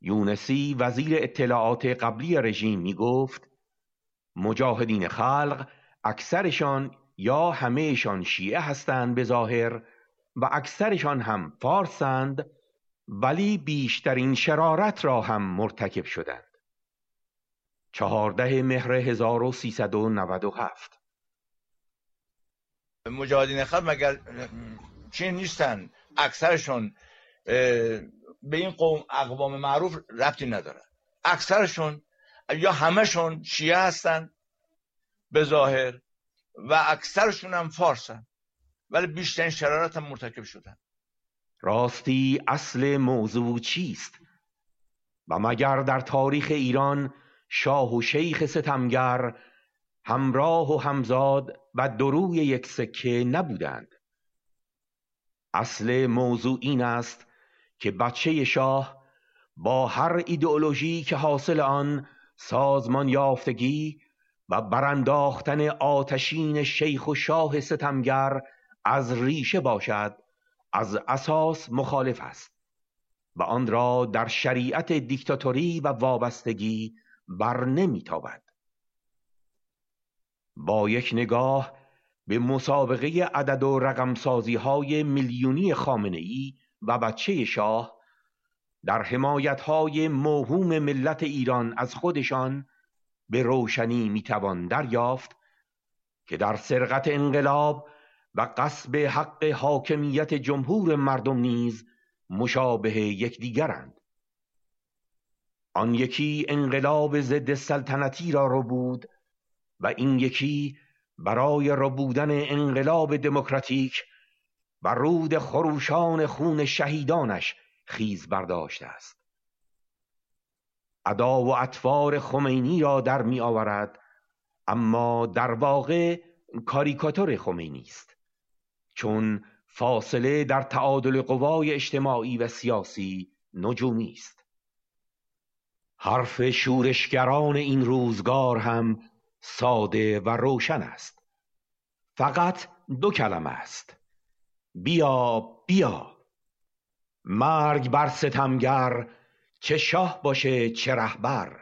یونسی وزیر اطلاعات قبلی رژیم می گفت مجاهدین خلق اکثرشان یا همهشان شیعه هستند به ظاهر و اکثرشان هم فارسند، ولی بیشترین شرارت را هم مرتکب شدند. 14 مهر 1397. مجاهدین خلق مگر چین نیستن؟ اکثرشون به این اقوام معروف ربطی ندارن. اکثرشون یا همشون شیعه هستن به ظاهر و اکثرشون هم فارسن، ولی بیشترین شرارت هم مرتکب شدن. راستی اصل موضوع چیست؟ و مگر در تاریخ ایران شاه و شیخ ستمگر همراه و همزاد و دروی یک سکه نبودند؟ اصل موضوع این است که بچه شاه با هر ایدئولوژی که حاصل آن سازمان یافتگی و برانداختن آتشین شیخ و شاه ستمگر از ریشه باشد، از اساس مخالف است و آن را در شریعت دیکتاتوری و وابستگی بر نمیتابد. با یک نگاه به مسابقه عدد و رقمسازی های میلیونی خامنه‌ای و بچه شاه در حمایت‌های موهوم ملت ایران از خودشان به روشنی میتوان دریافت که در سرقت انقلاب و غصب حق حاکمیت جمهور مردم نیز مشابه یکدیگرند. آن یکی انقلاب ضد سلطنتی را ربود و این یکی برای ربودن انقلاب دموکراتیک و رود خروشان خون شهیدانش خیز برداشته است. ادا و اطوار خمینی را در می آورد، اما در واقع کاریکاتور خمینی است، چون فاصله در تعادل قوای اجتماعی و سیاسی نجومی است. حرف شورشگران این روزگار هم ساده و روشن است. فقط دو کلمه است: بیا بیا. مرگ بر ستمگر، چه شاه باشه چه رهبر.